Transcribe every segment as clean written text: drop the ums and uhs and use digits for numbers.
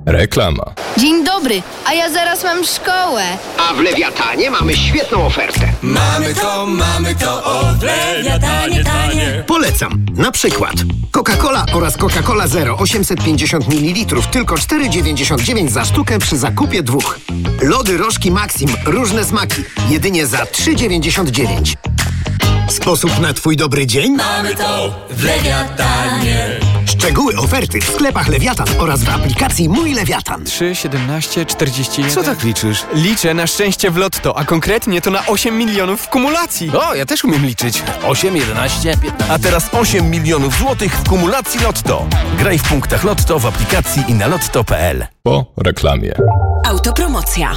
Reklama. Dzień dobry, a ja zaraz mam szkołę. A w Lewiatanie mamy świetną ofertę. Mamy to, o w Lewiatanie tanie. Polecam. Na przykład Coca-Cola oraz Coca-Cola Zero 850 ml tylko 4,99 za sztukę przy zakupie 2. Lody Rożki Maxim, różne smaki, jedynie za 3,99. Sposób na Twój dobry dzień? Mamy to w Lewiatanie. Szczegóły oferty w sklepach Lewiatan oraz w aplikacji Mój Lewiatan. 3, 17, 41... Co tak liczysz? Liczę na szczęście w lotto, a konkretnie to na 8 milionów w kumulacji. O, ja też umiem liczyć. 8, 11, 15... A teraz 8 milionów złotych w kumulacji Lotto. Graj w punktach Lotto w aplikacji i na lotto.pl. Po reklamie. Autopromocja.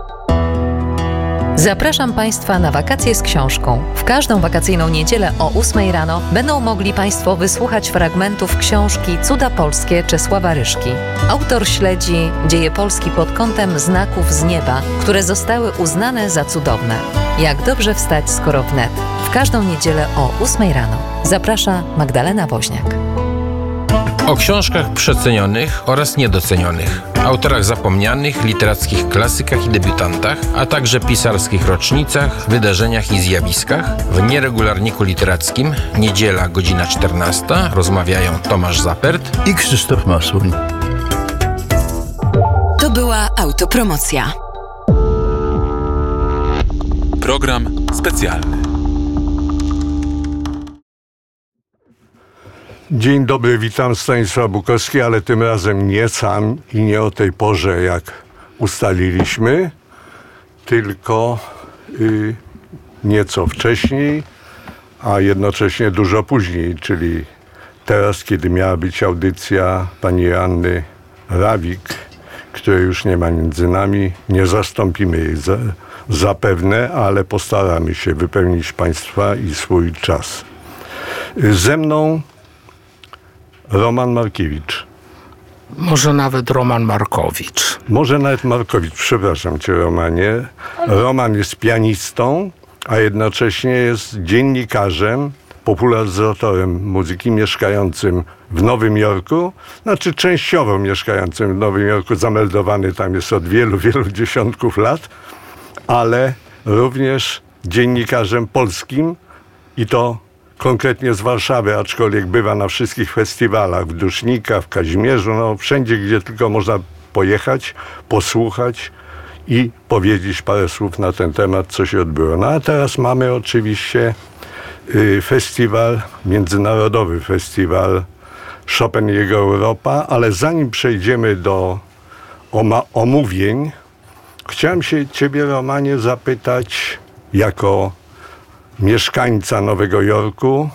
Zapraszam Państwa na wakacje z książką. W każdą wakacyjną niedzielę o 8 rano będą mogli Państwo wysłuchać fragmentów książki Cuda Polskie Czesława Ryszki. Autor śledzi dzieje Polski pod kątem znaków z nieba, które zostały uznane za cudowne. Jak dobrze wstać, skoro wnet. W każdą niedzielę o 8 rano. Zaprasza Magdalena Woźniak. O książkach przecenionych oraz niedocenionych, autorach zapomnianych, literackich klasykach i debiutantach, a także pisarskich rocznicach, wydarzeniach i zjawiskach. W Nieregularniku Literackim, niedziela, godzina 14, rozmawiają Tomasz Zapert i Krzysztof Masuń. To była autopromocja. Program specjalny. Dzień dobry, witam, Stanisław Bukowski, ale tym razem nie sam i nie o tej porze, jak ustaliliśmy, tylko nieco wcześniej, a jednocześnie dużo później, czyli teraz, kiedy miała być audycja pani Joanny Rawik, której już nie ma między nami. Nie zastąpimy jej zapewne, ale postaramy się wypełnić Państwa i swój czas. Ze mną Roman Markiewicz. Może nawet Roman Markowicz. Może nawet Markowicz, przepraszam cię, Romanie. Roman jest pianistą, a jednocześnie jest dziennikarzem, popularyzatorem muzyki, mieszkającym w Nowym Jorku. Znaczy częściowo mieszkającym w Nowym Jorku, zameldowany tam jest od wielu, wielu dziesiątków lat, ale również dziennikarzem polskim i to konkretnie z Warszawy, aczkolwiek bywa na wszystkich festiwalach, w Dusznikach, w Kazimierzu, no wszędzie, gdzie tylko można pojechać, posłuchać i powiedzieć parę słów na ten temat, co się odbyło. No a teraz mamy oczywiście festiwal, międzynarodowy festiwal Chopin i jego Europa, ale zanim przejdziemy do omówień, chciałem się ciebie, Romanie, zapytać jako mieszkańca Nowego Jorku.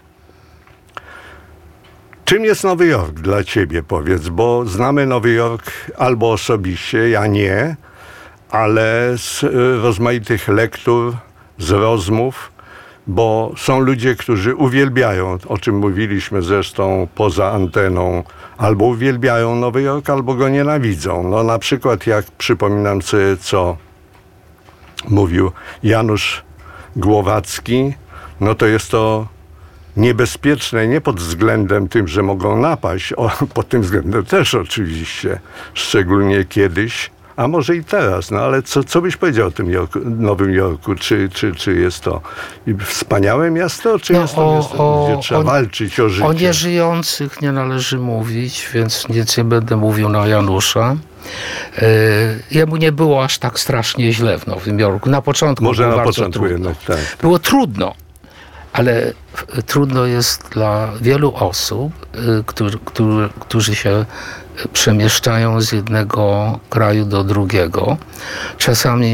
Czym jest Nowy Jork dla ciebie, powiedz? Bo znamy Nowy Jork albo osobiście, ja nie, ale z rozmaitych lektur, z rozmów, bo są ludzie, którzy uwielbiają, o czym mówiliśmy zresztą poza anteną, albo uwielbiają Nowy Jork, albo go nienawidzą. No na przykład, jak przypominam sobie, co mówił Janusz Głowacki, no to jest to niebezpieczne nie pod względem tym, że mogą napaść, pod tym względem też oczywiście, szczególnie kiedyś, a może i teraz, no ale co byś powiedział o tym Nowym Jorku? Czy jest to wspaniałe miasto, czy jest to miasto, gdzie trzeba walczyć o życie? O nieżyjących nie należy mówić, więc nic nie będę mówił na Janusza. Jemu nie było aż tak strasznie źle w Nowym Jorku. Na początku może było na bardzo początku trudno. jednak, tak. Było trudno, ale trudno jest dla wielu osób, którzy się przemieszczają z jednego kraju do drugiego. Czasami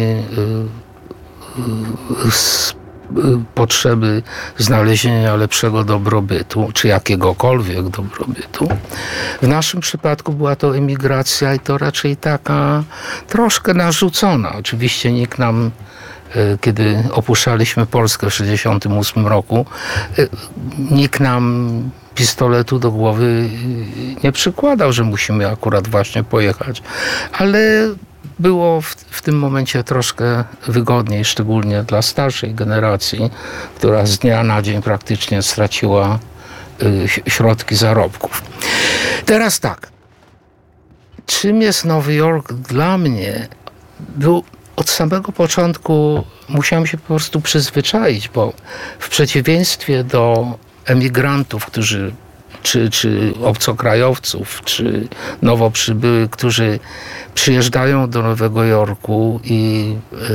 z potrzeby znalezienia lepszego dobrobytu, czy jakiegokolwiek dobrobytu. W naszym przypadku była to emigracja i to raczej taka troszkę narzucona. Oczywiście nikt nam, kiedy opuszczaliśmy Polskę w 1968 roku, nikt nam pistoletu do głowy nie przykładał, że musimy akurat właśnie pojechać. Ale było w tym momencie troszkę wygodniej, szczególnie dla starszej generacji, która z dnia na dzień praktycznie straciła środki zarobków. Teraz tak. czym jest Nowy Jork dla mnie? Był od samego początku, musiałem się po prostu przyzwyczaić, bo w przeciwieństwie do emigrantów, którzy czy obcokrajowców, czy nowo przybyłych, którzy przyjeżdżają do Nowego Jorku i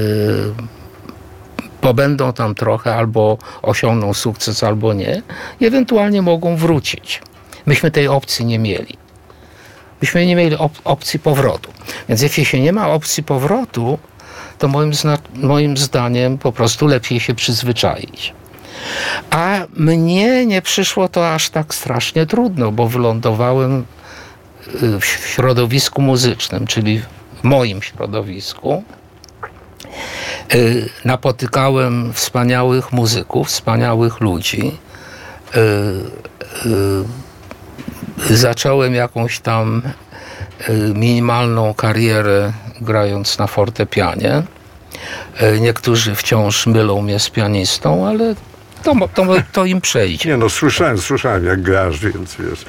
pobędą tam trochę, albo osiągną sukces, albo nie, i ewentualnie mogą wrócić. Myśmy tej opcji nie mieli. Myśmy nie mieli opcji powrotu. Więc jeśli się nie ma opcji powrotu, to moim zdaniem po prostu lepiej się przyzwyczaić. A mnie nie przyszło to aż tak strasznie trudno, bo wylądowałem w środowisku muzycznym, czyli w moim środowisku. Napotykałem wspaniałych muzyków, wspaniałych ludzi. Zacząłem jakąś tam minimalną karierę grając na fortepianie. Niektórzy wciąż mylą mnie z pianistą, ale to im przejdzie. Nie no, słyszałem jak grasz, więc wiesz.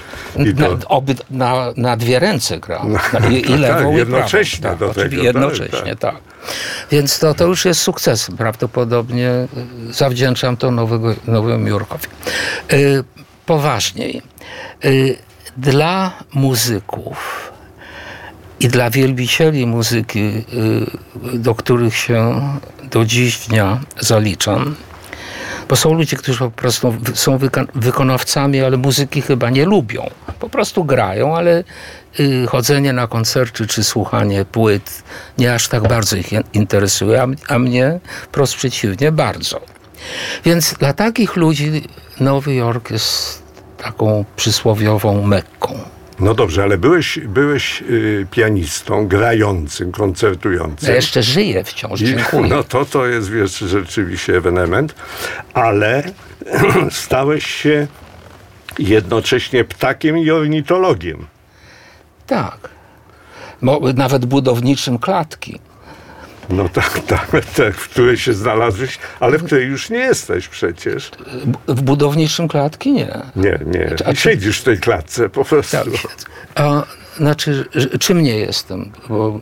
Na dwie ręce gram. I lewą, tak, i jednocześnie prawą. do tego. Jednocześnie, tak. Więc to już jest sukcesem. Prawdopodobnie zawdzięczam to Nowemu Jorkowi. Poważniej. Dla muzyków i dla wielbicieli muzyki, do których się do dziś dnia zaliczam, bo są ludzie, którzy po prostu są wykonawcami, ale muzyki chyba nie lubią. Po prostu grają, ale chodzenie na koncerty czy słuchanie płyt nie aż tak bardzo ich interesuje, a mnie wprost przeciwnie, bardzo. Więc dla takich ludzi Nowy Jork jest taką przysłowiową Mekką. No dobrze, ale byłeś pianistą, grającym, koncertującym. Ja jeszcze żyję wciąż, dziękuję. No to jest, wiesz, rzeczywiście ewenement, ale stałeś się jednocześnie ptakiem i ornitologiem. Tak. Nawet budowniczym klatki. No tak, w której się znalazłeś, ale w której już nie jesteś przecież. W budowniczym klatki nie. Nie. Siedzisz w tej klatce po prostu. Tak, siedzę. Znaczy, czym nie jestem? Bo...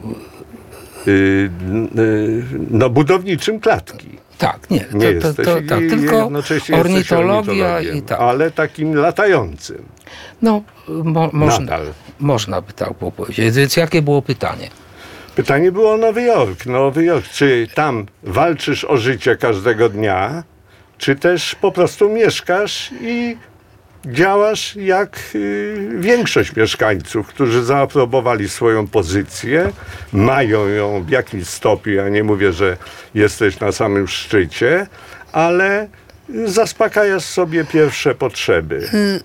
No budowniczym klatki. Tak, nie. Nie jesteś. Tak, tylko ornitologia i tak. Ale takim latającym. No, można by tak było powiedzieć. Więc jakie było pytanie? Pytanie było o Nowy Jork. Czy tam walczysz o życie każdego dnia, czy też po prostu mieszkasz i działasz jak większość mieszkańców, którzy zaaprobowali swoją pozycję, mają ją w jakimś stopniu, ja nie mówię, że jesteś na samym szczycie, ale zaspokajasz sobie pierwsze potrzeby.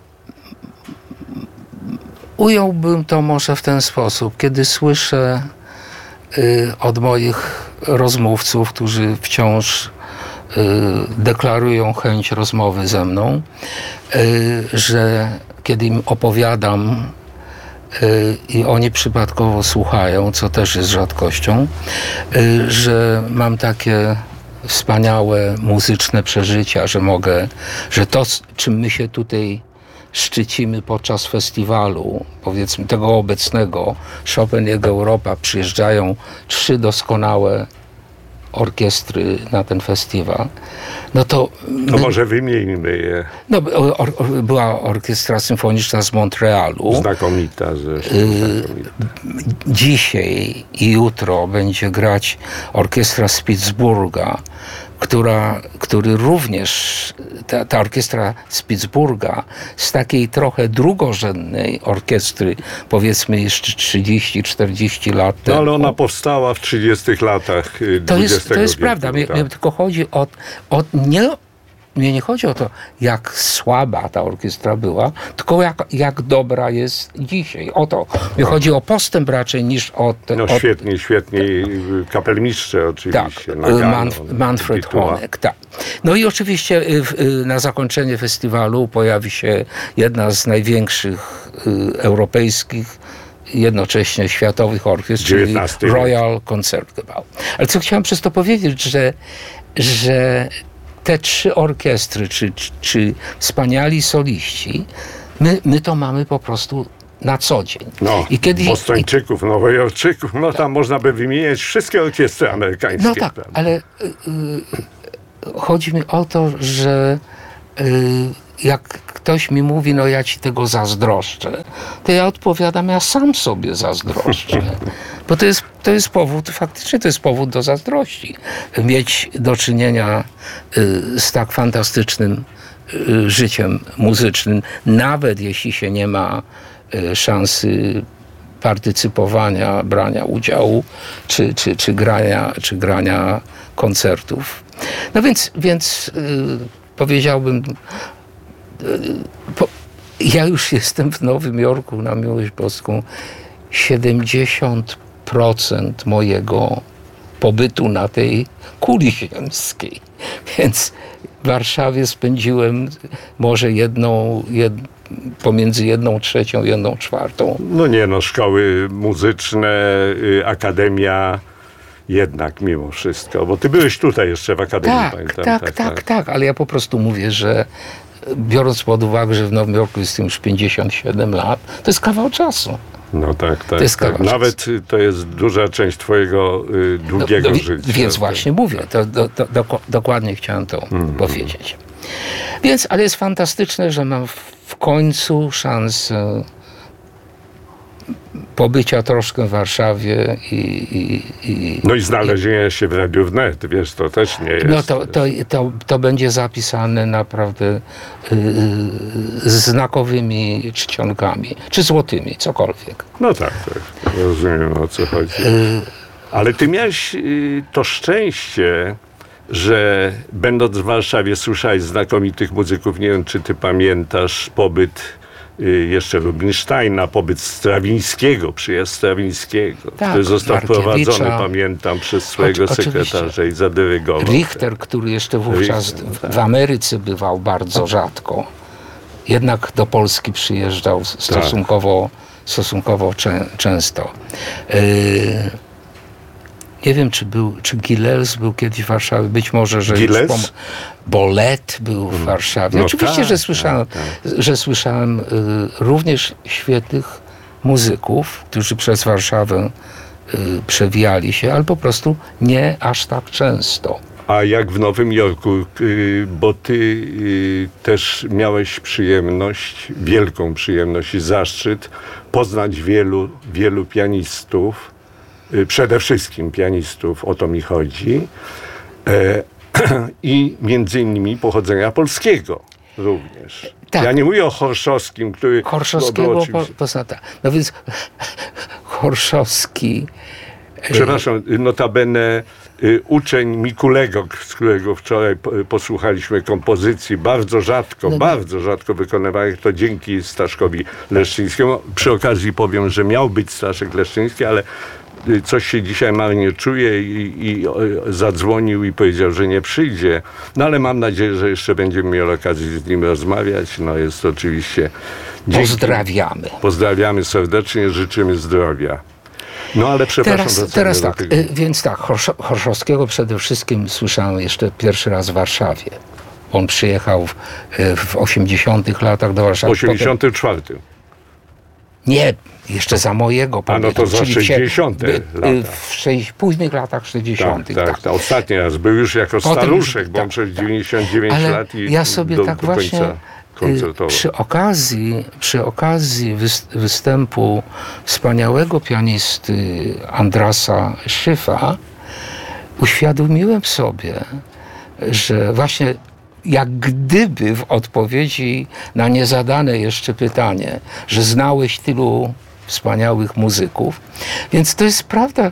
Ująłbym to może w ten sposób. Kiedy słyszę od moich rozmówców, którzy wciąż deklarują chęć rozmowy ze mną, że kiedy im opowiadam i oni przypadkowo słuchają, co też jest rzadkością, że mam takie wspaniałe muzyczne przeżycia, że to, czym my się tutaj szczycimy podczas festiwalu, powiedzmy tego obecnego, Chopin i jego Europa, przyjeżdżają 3 doskonałe orkiestry na ten festiwal, no to... No może wymieńmy je. No, była orkiestra symfoniczna z Montrealu. Znakomita zresztą. Dzisiaj i jutro będzie grać orkiestra z Pittsburgha, który również, ta orkiestra z Pittsburgha, z takiej trochę drugorzędnej orkiestry, powiedzmy jeszcze 30-40 lat temu. No ale ona powstała w 30 latach XX To jest wieku, prawda. Mnie tylko chodzi mnie nie chodzi o to, jak słaba ta orkiestra była, tylko jak dobra jest dzisiaj. O to. Mnie chodzi o postęp raczej niż o... Świetni kapelmistrze oczywiście. Tak, Manfred Honeck, tak. No i oczywiście na zakończenie festiwalu pojawi się jedna z największych europejskich, jednocześnie światowych orkiestr, czyli Royal Concertgebouw. Ale co chciałem przez to powiedzieć, że te 3 orkiestry, czy wspaniali soliści, my to mamy po prostu na co dzień. No, Bostończyków, Nowojorczyków, no tam można by wymieniać wszystkie orkiestry amerykańskie. No tak, ale chodzi mi o to, że jak ktoś mi mówi, no ja ci tego zazdroszczę, to ja odpowiadam, ja sam sobie zazdroszczę. Bo to jest powód, faktycznie to jest powód do zazdrości. Mieć do czynienia z tak fantastycznym życiem muzycznym, nawet jeśli się nie ma szansy partycypowania, brania udziału, czy grania koncertów. No więc powiedziałbym, ja już jestem w Nowym Jorku, na miłość boską, 70% mojego pobytu na tej kuli ziemskiej. Więc w Warszawie spędziłem może pomiędzy 1/3, 1/4. No nie, no szkoły muzyczne, akademia, jednak mimo wszystko, bo ty byłeś tutaj jeszcze w akademii, pamiętam. Tak, ale ja po prostu mówię, że biorąc pod uwagę, że w Nowym Jorku jestem już 57 lat, to jest kawał czasu. No tak. Nawet to jest duża część twojego długiego życia. Więc właśnie mówię, dokładnie chciałem to powiedzieć. Więc, ale jest fantastyczne, że mam w końcu szansę pobycia troszkę w Warszawie No i znalezienia się w Radiu Wnet, wiesz, to też nie jest... No to będzie zapisane naprawdę znakowymi czcionkami, czy złotymi, cokolwiek. No tak, rozumiem, o co chodzi. Ale ty miałeś to szczęście, że będąc w Warszawie słyszałeś znakomitych muzyków. Nie wiem, czy ty pamiętasz pobyt jeszcze Rubinsteina, pobyt Strawińskiego, przyjazd Strawińskiego, który został wprowadzony, pamiętam, przez swojego sekretarza i zadyrygował. Richter, który jeszcze wówczas w Ameryce bywał bardzo rzadko, jednak do Polski przyjeżdżał stosunkowo często. Nie wiem, czy Gilels był kiedyś w Warszawie, być może, że Bolet był w Warszawie. No oczywiście, że słyszałem również świetnych muzyków, którzy przez Warszawę przewijali się, ale po prostu nie aż tak często. A jak w Nowym Jorku, bo ty też miałeś przyjemność, wielką przyjemność i zaszczyt poznać wielu pianistów, przede wszystkim pianistów, o to mi chodzi, i między innymi pochodzenia polskiego również. Tak. Ja nie mówię o Horszowskim, który... Horszowskiego poznata. No więc Horszowski... Przepraszam, notabene uczeń Mikulego, z którego wczoraj posłuchaliśmy kompozycji, bardzo rzadko wykonywanych, to dzięki Staszkowi Leszczyńskiemu. Przy okazji powiem, że miał być Staszek Leszczyński, ale coś się dzisiaj marnie czuje i zadzwonił i powiedział, że nie przyjdzie. No ale mam nadzieję, że jeszcze będziemy mieli okazję z nim rozmawiać. No jest to oczywiście... Pozdrawiamy. Pozdrawiamy serdecznie, życzymy zdrowia. No ale przepraszam. Teraz tak, więc tak, Horszowskiego przede wszystkim słyszałem jeszcze pierwszy raz w Warszawie. On przyjechał w 80-tych latach do Warszawy. W 84. Nie, jeszcze za mojego pobytu. A no to za 60 lata. W późnych latach 60. Tak. Ostatni raz był już jako staruszek, bo on przez 99 lat i ja sobie tak właśnie przy okazji występu wspaniałego pianisty Andrasa Szyfa uświadomiłem sobie, że właśnie jak gdyby w odpowiedzi na niezadane jeszcze pytanie, że znałeś tylu wspaniałych muzyków, więc to jest prawda,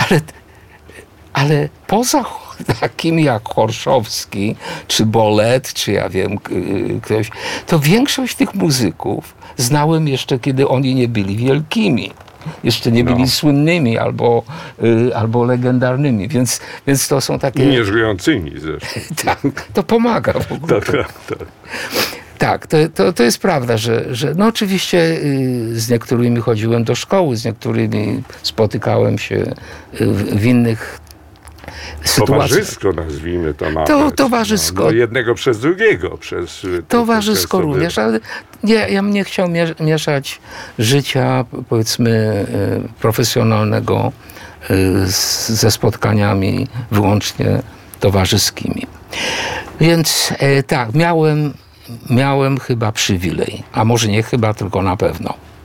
ale poza takimi jak Horszowski, czy Bolet, czy ja wiem, ktoś, to większość tych muzyków znałem jeszcze, kiedy oni nie byli wielkimi. Jeszcze nie byli słynnymi albo legendarnymi, więc to są takie... I nieżyjącymi zresztą. Tak, to pomaga w ogóle. Tak, to jest prawda, że no oczywiście z niektórymi chodziłem do szkoły, z niektórymi spotykałem się w innych Towarzysko nazwijmy to nawet. Towarzysko. No, jednego przez drugiego. Towarzysko przez również, ale ja bym nie chciał mieszać życia, powiedzmy, profesjonalnego ze spotkaniami wyłącznie towarzyskimi. Więc tak, miałem chyba przywilej, a może nie chyba, tylko na pewno.